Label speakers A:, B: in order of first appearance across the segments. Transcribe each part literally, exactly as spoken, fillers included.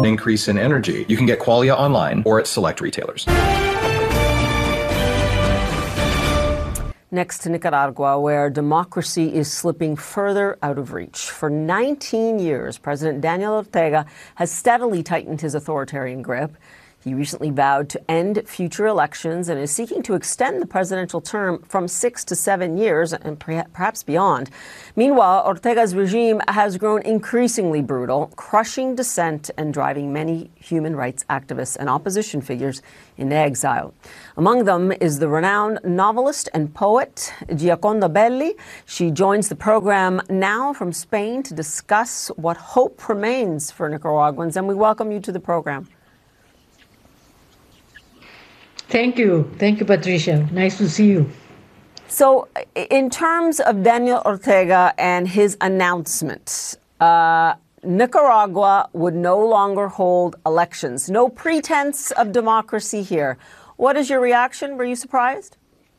A: increase in energy. You can get Qualia online or at select retailers.
B: Next to Nicaragua, where democracy is slipping further out of reach. For nineteen years, President Daniel Ortega has steadily tightened his authoritarian grip. He recently vowed to end future elections and is seeking to extend the presidential term from six to seven years and perhaps beyond. Meanwhile, Ortega's regime has grown increasingly brutal, crushing dissent and driving many human rights activists and opposition figures into exile. Among them is the renowned novelist and poet Gioconda Belli. She joins the program now from Spain to discuss what hope remains for Nicaraguans, and we welcome you to the program.
C: Thank you. Thank you, Patricia. Nice to see you.
B: So in terms of Daniel Ortega and his announcement, uh, Nicaragua would no longer hold elections. No pretense of democracy here. What is your reaction? Were you surprised?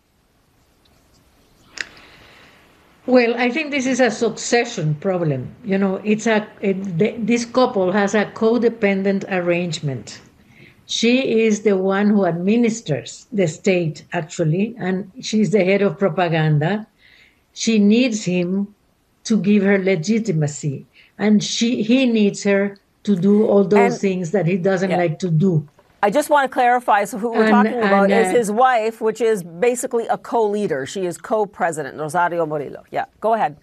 C: Well, I think this is a succession problem. You know, it's a it, this couple has a codependent arrangement. She is the one who administers the state, actually, and she's the head of propaganda. She needs him to give her legitimacy, and she he needs her to do all those and, things that he doesn't yeah. like to do.
B: I just want to clarify, so who we're and, talking about and, uh, is his wife, which is basically a co-leader. She is co-president, Rosario Murillo. Yeah, go ahead.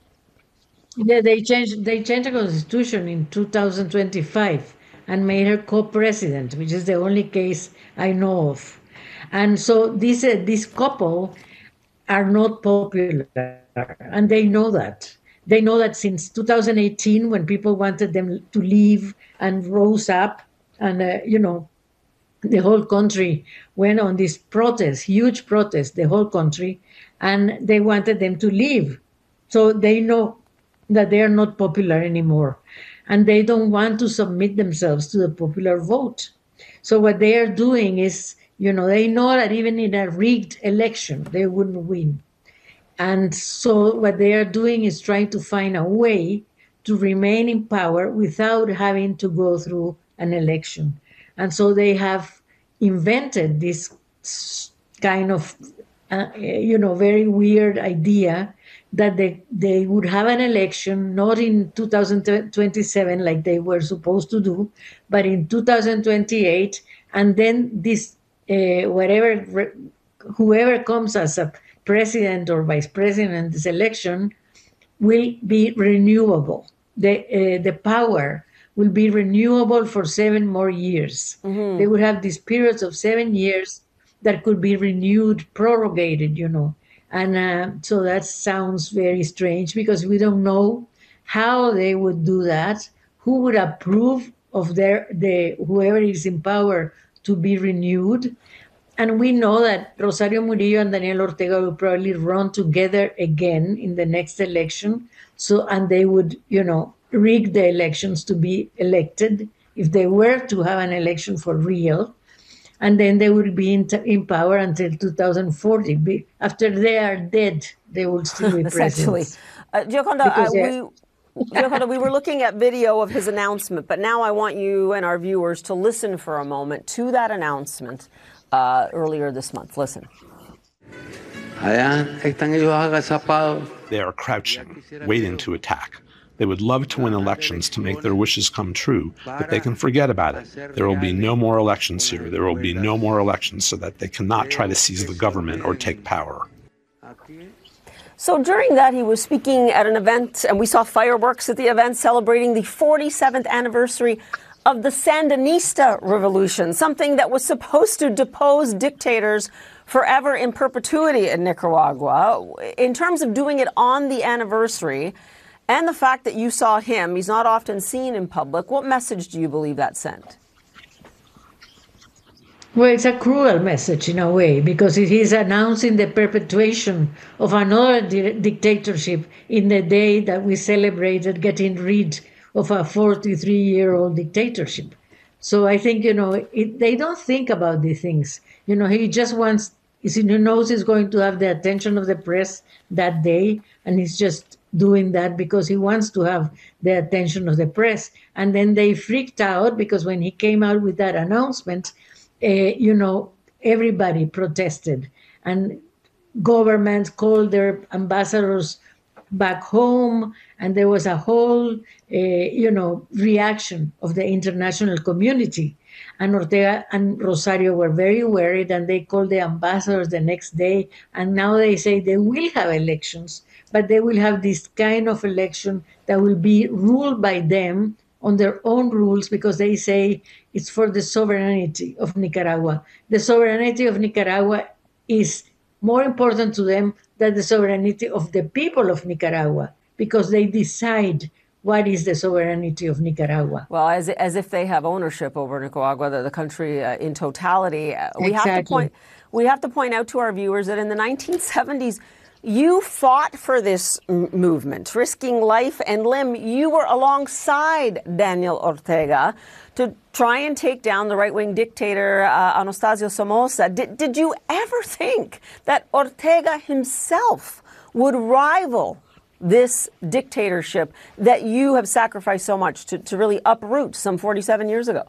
C: Yeah, they changed, they changed the constitution in two thousand twenty-five. And made her co-president, which is the only case I know of. And so this, uh, this couple are not popular, and they know that. They know that since two thousand eighteen, when people wanted them to leave and rose up, and, uh, you know, the whole country went on this protest, huge protest, the whole country, and they wanted them to leave. So they know that they are not popular anymore. And they don't want to submit themselves to the popular vote. So what they are doing is, you know, they know that even in a rigged election, they wouldn't win. And so what they are doing is trying to find a way to remain in power without having to go through an election. And so they have invented this kind of, uh, you know, very weird idea that they, they would have an election, not in two thousand twenty-seven like they were supposed to do, but in two thousand twenty-eight, and then this, uh, whatever, whoever comes as a president or vice president in this election will be renewable. The, uh, the power will be renewable for seven more years. Mm-hmm. They would have these periods of seven years that could be renewed, prorogated, you know. And uh, so that sounds very strange because we don't know how they would do that, who would approve of their the whoever is in power to be renewed. And we know that Rosario Murillo and Daniel Ortega will probably run together again in the next election. So, and they would, you know, rig the elections to be elected if they were to have an election for real. And then they will be in, t- in power until two thousand forty. Be- after they are dead, they will still be
B: Essentially.
C: presidents.
B: Uh, Gioconda, uh, we, Gioconda, we were looking at video of his announcement, but now I want you and our viewers to listen for a moment to that announcement uh, earlier this month. Listen.
D: They are crouching, waiting to attack. They would love to win elections to make their wishes come true, but they can forget about it. There will be no more elections here. There will be no more elections so that they cannot try to seize the government or take power.
B: So during that, he was speaking at an event, and we saw fireworks at the event celebrating the forty-seventh anniversary of the Sandinista revolution, something that was supposed to depose dictators forever in perpetuity in Nicaragua. In terms of doing it on the anniversary, and the fact that you saw him, he's not often seen in public, what message do you believe that sent?
C: Well, it's a cruel message in a way, because it is announcing the perpetuation of another di- dictatorship in the day that we celebrated getting rid of a forty-three-year-old dictatorship. So I think, you know, it, they don't think about these things. You know, he just wants, he knows he's going to have the attention of the press that day, and he's just doing that because he wants to have the attention of the press. And then they freaked out because when he came out with that announcement, uh, you know, everybody protested and governments called their ambassadors back home, and there was a whole, uh, you know, reaction of the international community. And Ortega and Rosario were very worried, and they called the ambassadors the next day. And now they say they will have elections, but they will have this kind of election that will be ruled by them on their own rules, because they say it's for the sovereignty of Nicaragua. The sovereignty of Nicaragua is more important to them than the sovereignty of the people of Nicaragua, because they decide what is the sovereignty of Nicaragua.
B: Well, as, as if they have ownership over Nicaragua, the, the country uh, in totality. Uh, we
C: exactly.
B: have to point we have to point out to our viewers that in the nineteen seventies, you fought for this m- movement, risking life and limb. You were alongside Daniel Ortega to try and take down the right-wing dictator, uh, Anastasio Somoza. Did, did you ever think that Ortega himself would rival this dictatorship that you have sacrificed so much to, to really uproot some forty-seven years ago?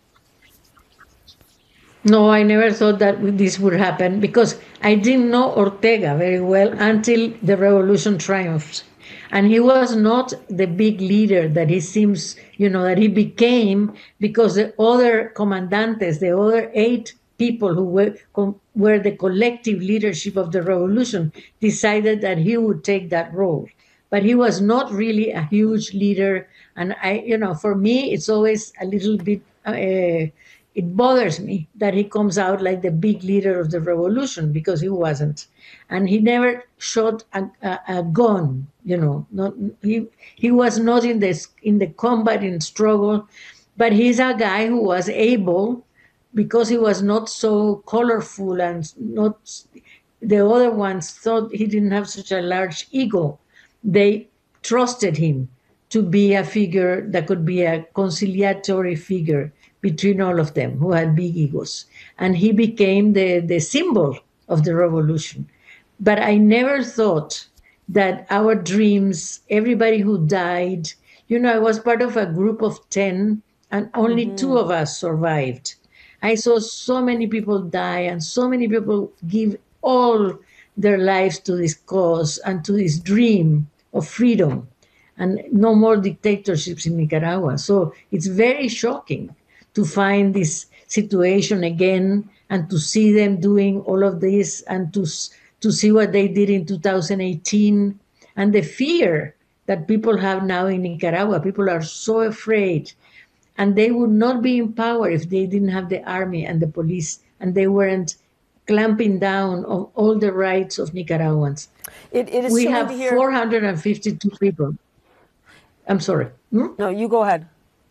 C: No, I never thought that this would happen, because I didn't know Ortega very well until the revolution triumphed. And he was not the big leader that he seems, you know, that he became, because the other comandantes, the other eight people who were, were the collective leadership of the revolution, decided that he would take that role. But he was not really a huge leader. And I, you know, for me, it's always a little bit, uh, it bothers me that he comes out like the big leader of the revolution, because he wasn't. And he never shot a, a, a gun, you know, not, he, he was not in this, in the combat, in struggle, but he's a guy who was able, because he was not so colorful and not, the other ones thought he didn't have such a large ego. They trusted him to be a figure that could be a conciliatory figure between all of them who had big egos. And he became the, the symbol of the revolution. But I never thought that our dreams, everybody who died, you know, I was part of a group of ten and only mm-hmm. two of us survived. I saw so many people die and so many people give all their lives to this cause and to this dream of freedom and no more dictatorships in Nicaragua. So it's very shocking to find this situation again and to see them doing all of this and to, to see what they did in two thousand eighteen and the fear that people have now in Nicaragua. People are so afraid, and they would not be in power if they didn't have the army and the police and they weren't clamping down on all the rights of Nicaraguans.
B: It, it is
C: we
B: so
C: have
B: to hear...
C: four hundred fifty-two people. I'm sorry. Hmm?
B: No, you go ahead.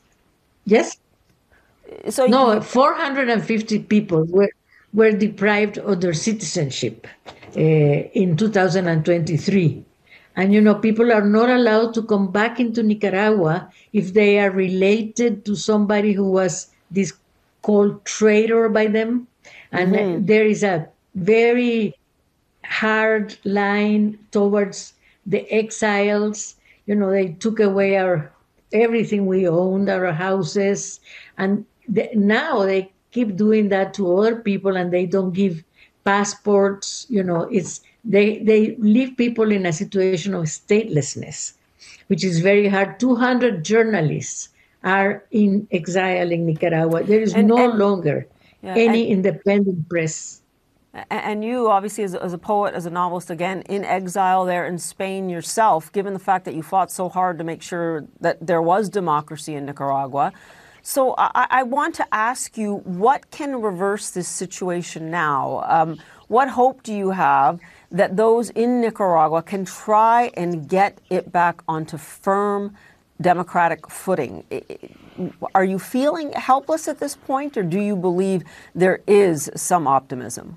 C: Yes?
B: So
C: no,
B: you...
C: four hundred fifty people were, were deprived of their citizenship uh, in two thousand twenty-three. And, you know, people are not allowed to come back into Nicaragua if they are related to somebody who was this called traitor by them. And mm-hmm. there is a very hard line towards the exiles. You know, they took away our everything we owned, our houses. And the, now they keep doing that to other people, and they don't give passports. You know, it's they, they leave people in a situation of statelessness, which is very hard. two hundred journalists are in exile in Nicaragua. There is and, no and, longer yeah, any and, independent press.
B: And you, obviously, as, as a poet, as a novelist, again, in exile there in Spain yourself, given the fact that you fought so hard to make sure that there was democracy in Nicaragua. So I, I want to ask you, what can reverse this situation now? Um, what hope do you have that those in Nicaragua can try and get it back onto firm democratic footing? Are you feeling helpless at this point, or do you believe there is some optimism?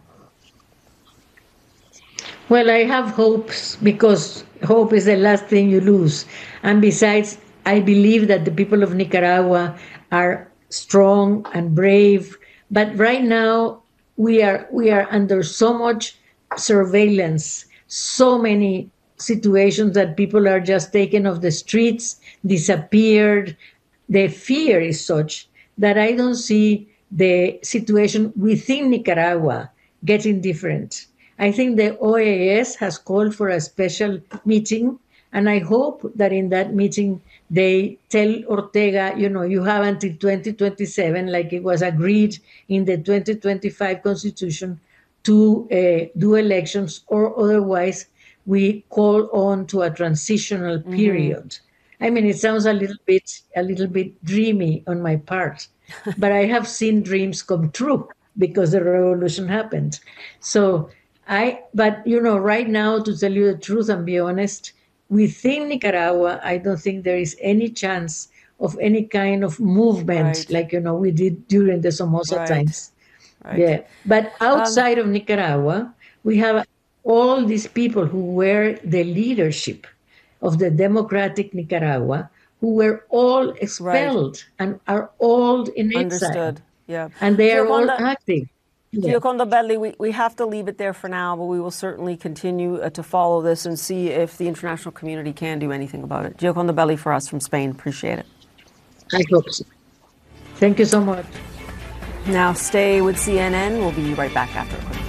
C: Well, I have hopes, because hope is the last thing you lose. And besides, I believe that the people of Nicaragua are strong and brave. But right now, we are we are under so much surveillance, so many situations that people are just taken off the streets, disappeared. The fear is such that I don't see the situation within Nicaragua getting different. I think the O A S has called for a special meeting, and I hope that in that meeting they tell Ortega, you know, you have until twenty twenty-seven, like it was agreed in the twenty twenty-five Constitution, to uh, do elections, or otherwise we call on to a transitional period. Mm-hmm. I mean, it sounds a little bit, a little bit dreamy on my part, but I have seen dreams come true because the revolution happened. So I, but you know, right now, to tell you the truth and be honest, within Nicaragua, I don't think there is any chance of any kind of movement right. like, you know, we did during the Somoza right. times. Right. Yeah. But outside um, of Nicaragua, we have all these people who were the leadership of the democratic Nicaragua, who were all expelled right. and are all in
B: Understood.
C: exile.
B: Yeah.
C: And they are
B: Gioconda,
C: all active. Yeah.
B: Gioconda Belli, we, we have to leave it there for now, but we will certainly continue uh, to follow this and see if the international community can do anything about it. Gioconda Belli for us from Spain. Appreciate it.
C: I hope so. Thank you so much.
B: Now stay with C N N. We'll be right back after a quick